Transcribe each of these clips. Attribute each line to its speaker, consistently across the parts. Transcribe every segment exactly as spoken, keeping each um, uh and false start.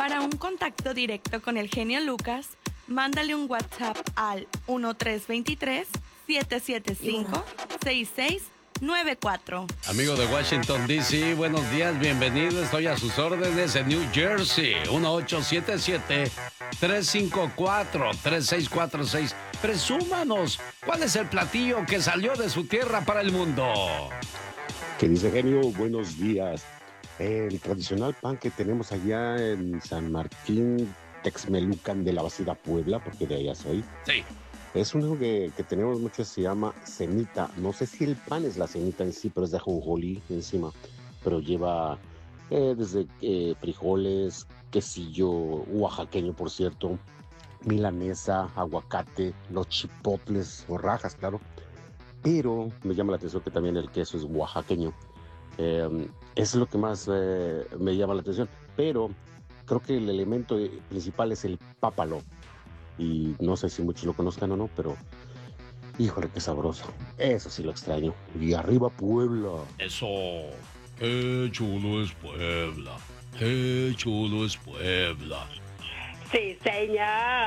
Speaker 1: Para un contacto directo con el genio Lucas, mándale un WhatsApp al uno tres dos tres, siete siete cinco, seis seis nueve cuatro.
Speaker 2: Amigo de Washington, D C, buenos días, bienvenido. Estoy a sus órdenes en New Jersey. uno ocho siete siete, tres cinco cuatro, tres seis cuatro seis. Presúmanos, ¿cuál es el platillo que salió de su tierra para el mundo?
Speaker 3: ¿Qué dice, genio? Buenos días. El tradicional pan que tenemos allá en San Martín, Texmelucan de la Bastida, Puebla, porque de allá soy.
Speaker 2: Sí.
Speaker 3: Es uno que, que tenemos mucho, se llama semita. No sé si el pan es la semita en sí, pero es de ajonjolí encima. Pero lleva eh, desde eh, frijoles, quesillo oaxaqueño, por cierto, milanesa, aguacate, los chipotles o rajas, claro. Pero me llama la atención que también el queso es oaxaqueño. Eh, es lo que más eh, me llama la atención. Pero creo que el elemento principal es el pápalo. Y no sé si muchos lo conozcan o no, pero híjole, qué sabroso. Eso sí lo extraño. Y arriba Puebla.
Speaker 2: Eso. Qué chulo es Puebla. Qué chulo es Puebla.
Speaker 4: Sí, señor.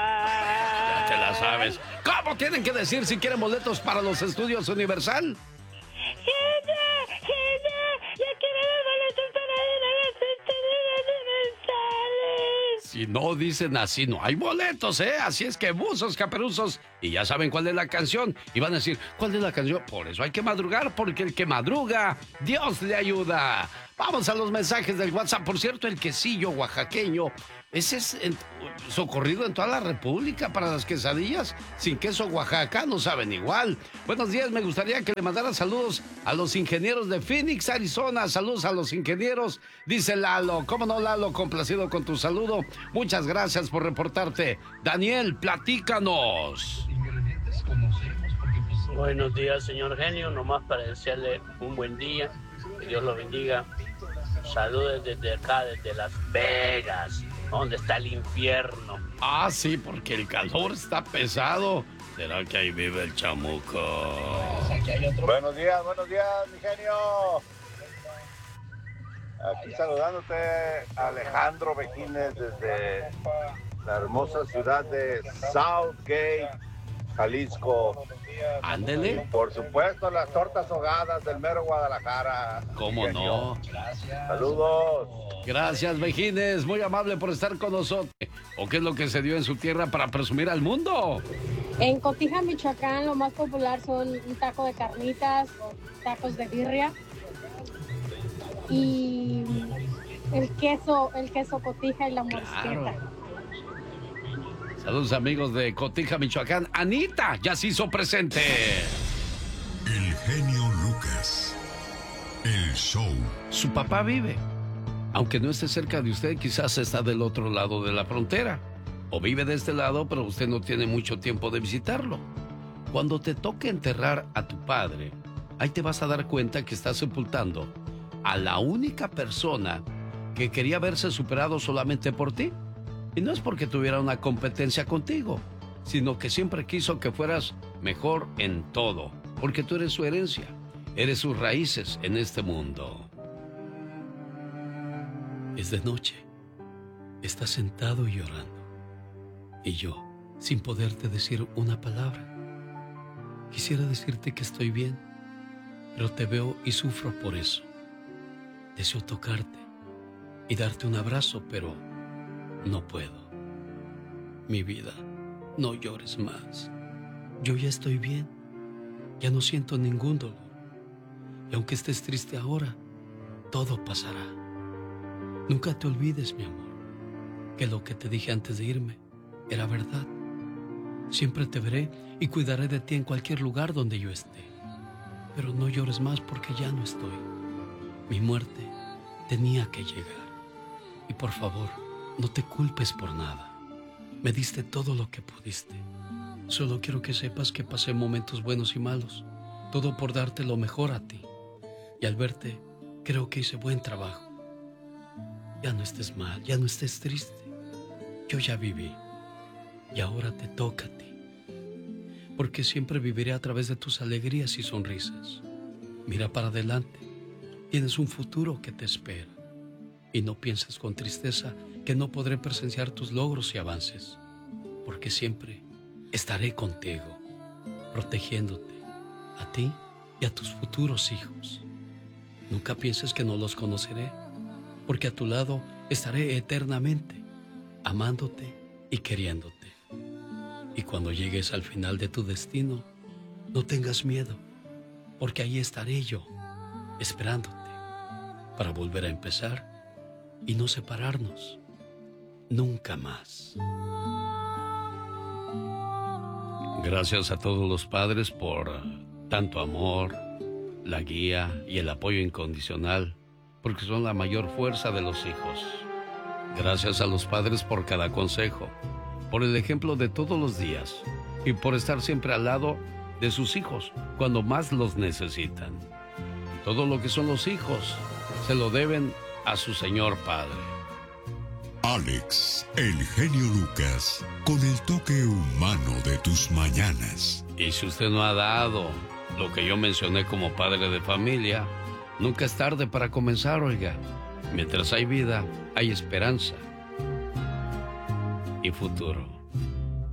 Speaker 2: Ya te la sabes. ¿Cómo tienen que decir si quieren boletos para los estudios Universal?
Speaker 4: Genia, genia, ya quiero boletos para ir a los estudios universales.
Speaker 2: Si no dicen así, no hay boletos, ¿eh? Así es que buzos, caperuzos, y ya saben cuál es la canción. Y van a decir, ¿cuál es la canción? Por eso hay que madrugar, porque el que madruga, Dios le ayuda. Vamos a los mensajes del WhatsApp. Por cierto, el quesillo oaxaqueño, ese es en, socorrido en toda la República para las quesadillas. Sin queso Oaxaca no saben igual. Buenos días, me gustaría que le mandara saludos a los ingenieros de Phoenix, Arizona. Saludos a los ingenieros, dice Lalo. ¿Cómo no, Lalo? Complacido con tu saludo. Muchas gracias por reportarte. Daniel, platícanos.
Speaker 5: Buenos días, señor genio. Nomás para desearle un buen día. Que Dios lo bendiga. Saludos desde acá, desde Las Vegas, donde está el infierno.
Speaker 2: Ah, sí, porque el calor está pesado. ¿Será que ahí vive el chamuco?
Speaker 6: Buenos días, buenos días, mi genio. Aquí saludándote, Alejandro Bequines, desde la hermosa ciudad de Southgate, Jalisco.
Speaker 2: Ándele.
Speaker 6: Por supuesto, las tortas ahogadas del mero Guadalajara.
Speaker 2: ¿Cómo no?
Speaker 6: Saludos.
Speaker 2: Gracias, Vejines, muy amable por estar con nosotros. ¿O qué es lo que se dio en su tierra para presumir al mundo?
Speaker 7: En Cotija, Michoacán, lo más popular son un taco de carnitas o tacos de birria. Y el queso, el queso Cotija y la mosqueta.
Speaker 2: Claro. Saludos, amigos de Cotija, Michoacán. Anita ya se hizo presente.
Speaker 8: El genio Lucas. El show.
Speaker 2: Su papá vive. Aunque no esté cerca de usted, quizás está del otro lado de la frontera. O vive de este lado, pero usted no tiene mucho tiempo de visitarlo. Cuando te toque enterrar a tu padre, ahí te vas a dar cuenta que estás sepultando a la única persona que quería verse superado solamente por ti. Y no es porque tuviera una competencia contigo, sino que siempre quiso que fueras mejor en todo, porque tú eres su herencia, eres sus raíces en este mundo. Es de noche, estás sentado y llorando, y yo, sin poderte decir una palabra, quisiera decirte que estoy bien, pero te veo y sufro por eso. Deseo tocarte y darte un abrazo, pero no puedo. Mi vida, no llores más. Yo ya estoy bien. Ya no siento ningún dolor. Y aunque estés triste ahora, todo pasará. Nunca te olvides, mi amor, que lo que te dije antes de irme era verdad. Siempre te veré y cuidaré de ti en cualquier lugar donde yo esté. Pero no llores más porque ya no estoy. Mi muerte tenía que llegar. Y por favor, no te culpes por nada. Me diste todo lo que pudiste. Solo quiero que sepas que pasé momentos buenos y malos. Todo por darte lo mejor a ti. Y al verte, creo que hice buen trabajo. Ya no estés mal, ya no estés triste. Yo ya viví. Y ahora te toca a ti. Porque siempre viviré a través de tus alegrías y sonrisas. Mira para adelante. Tienes un futuro que te espera. Y no pienses con tristeza que no podré presenciar tus logros y avances, porque siempre estaré contigo, protegiéndote, a ti y a tus futuros hijos. Nunca pienses que no los conoceré, porque a tu lado estaré eternamente, amándote y queriéndote. Y cuando llegues al final de tu destino, no tengas miedo, porque ahí estaré yo, esperándote, para volver a empezar y no separarnos nunca más. Gracias a todos los padres por tanto amor, la guía y el apoyo incondicional, porque son la mayor fuerza de los hijos. Gracias a los padres por cada consejo, por el ejemplo de todos los días y por estar siempre al lado de sus hijos cuando más los necesitan. Todo lo que son los hijos se lo deben a su señor padre.
Speaker 8: Alex, el genio Lucas, con el toque humano de tus mañanas.
Speaker 2: Y si usted no ha dado lo que yo mencioné como padre de familia, nunca es tarde para comenzar, oiga. Mientras hay vida, hay esperanza y futuro.